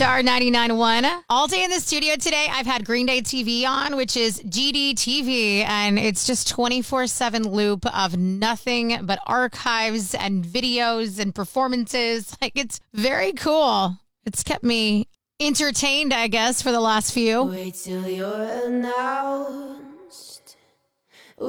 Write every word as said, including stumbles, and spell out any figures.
Star ninety-nine point one. All day in the studio today, I've had Green Day T V on, which is G D T V, and it's just twenty-four seven loop of nothing but archives and videos and performances. Like, it's very cool. It's kept me entertained, I guess, for the last few. Wait till you're now.